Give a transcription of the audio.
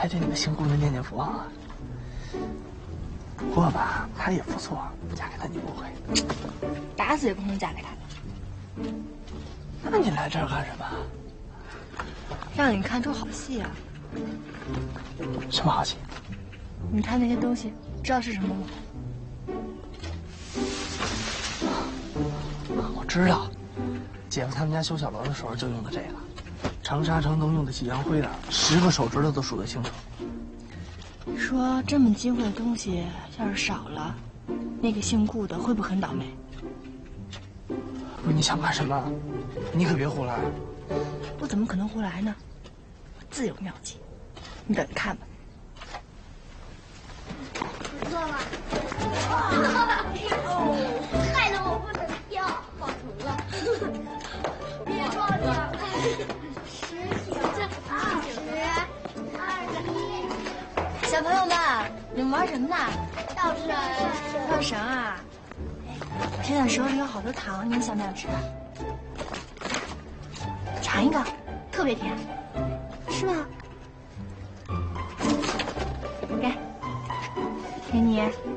还对你们姓顾的念念不忘啊。不过吧，他也不错，不嫁给他你不会。 打死也不能嫁给他。 那你来这儿干什么？ 让你看出好戏啊！ 什么好戏？ 你看那些东西，知道是什么吗？ 我知道，姐夫他们家修小楼的时候就用的这个，长沙城东用的几阳灰的，10个手指头都数得清楚。 你说这么金贵的东西要是少了，那个姓顾的会不会很倒霉？ 不是你想干什么？你可别胡来！ 我怎么可能胡来呢？我自有妙计，你等着看吧。 不错吧？害得我不能跳，跑成了。别撞了！19、20、21。 小朋友们，你们玩什么呢？ 跳绳。 跳绳啊！我现在手里有好多糖，你们想不想吃？尝一个，特别甜，是吗？给你。